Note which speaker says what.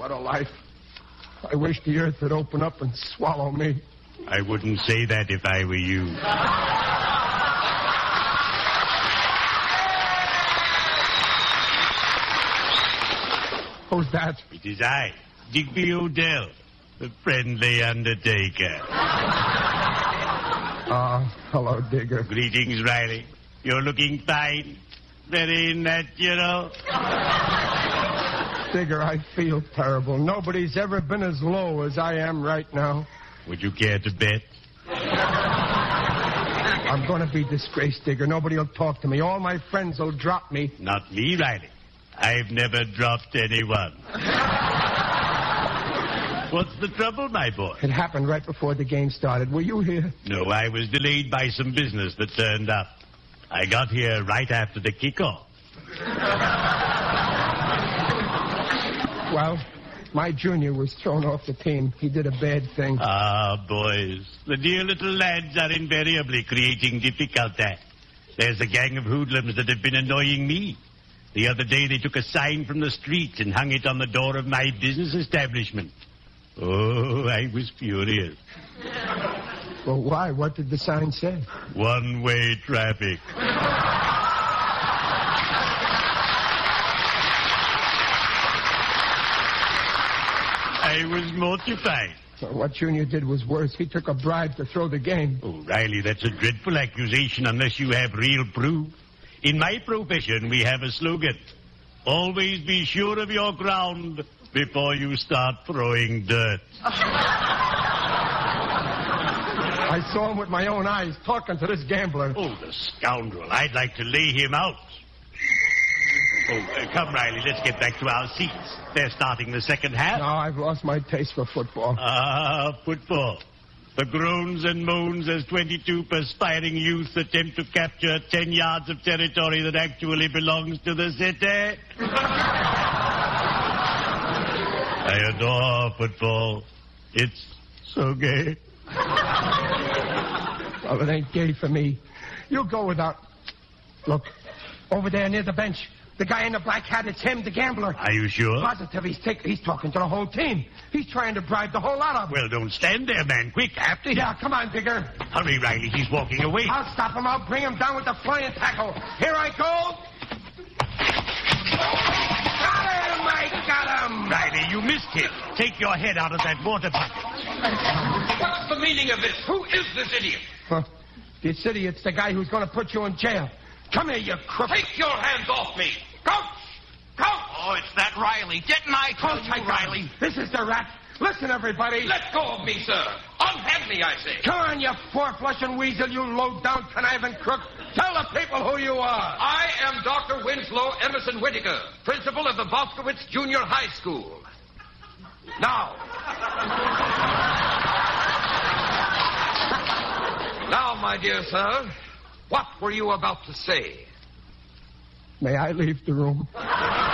Speaker 1: What a life. I wish the earth would open up and swallow me.
Speaker 2: I wouldn't say that if I were you.
Speaker 1: Who's that?
Speaker 2: It is I, Digby Odell, the friendly undertaker.
Speaker 1: Hello, Digger.
Speaker 2: Greetings, Riley. You're looking fine. Very natural.
Speaker 1: Digger, I feel terrible. Nobody's ever been as low as I am right now.
Speaker 2: Would you care to bet?
Speaker 1: I'm going to be disgraced, Digger. Nobody will talk to me. All my friends will drop me.
Speaker 2: Not me, Riley. I've never dropped anyone. What's the trouble, my boy?
Speaker 1: It happened right before the game started. Were you here?
Speaker 2: No, I was delayed by some business that turned up. I got here right after the kickoff.
Speaker 1: Well, my junior was thrown off the team. He did a bad thing.
Speaker 2: Ah, boys. The dear little lads are invariably creating difficulty. There's a gang of hoodlums that have been annoying me. The other day they took a sign from the street and hung it on the door of my business establishment. Oh, I was furious.
Speaker 1: Well, why? What did the sign say?
Speaker 2: One-way traffic. I was mortified.
Speaker 1: Well, what Junior did was worse. He took a bribe to throw the game.
Speaker 2: Oh, Riley, that's a dreadful accusation unless you have real proof. In my profession, we have a slogan. Always be sure of your ground before you start throwing dirt.
Speaker 1: I saw him with my own eyes talking to this gambler.
Speaker 2: Oh, the scoundrel. I'd like to lay him out. Oh, come, Riley, let's get back to our seats. They're starting the second half.
Speaker 1: No, I've lost my taste for football.
Speaker 2: Football. The groans and moans as 22 perspiring youths attempt to capture 10 yards of territory that actually belongs to the city. I adore football. It's so gay.
Speaker 1: Well, it ain't gay for me. You go without... Look, over there near the bench. The guy in the black hat, it's him, the gambler.
Speaker 2: Are you sure?
Speaker 1: Positive, he's talking to the whole team. He's trying to bribe the whole lot of them.
Speaker 2: Well, don't stand there, man. Quick, after him.
Speaker 1: Yeah, come on, Digger.
Speaker 2: Hurry, Riley. He's walking away.
Speaker 1: I'll stop him. I'll bring him down with the flying tackle. Here I go. Got him! I got him!
Speaker 2: Riley, you missed him. Take your head out of that water bucket.
Speaker 3: What's the meaning of this? Who is this idiot?
Speaker 1: This idiot's the guy who's going to put you in jail. Come here, you crook.
Speaker 3: Take your hands off me. Coach! Coach!
Speaker 4: Oh, it's that Riley. Didn't I tell you, Riley?
Speaker 1: This is the rat. Listen, everybody.
Speaker 3: Let go of me, sir. Unhand me, I say.
Speaker 1: Come on, you four-flushing weasel, you low-down conniving crook. Tell the people who you are.
Speaker 3: I am Dr. Winslow Emerson Whittaker, principal of the Boskowitz Junior High School. Now, my dear sir, what were you about to say?
Speaker 1: May I leave the room?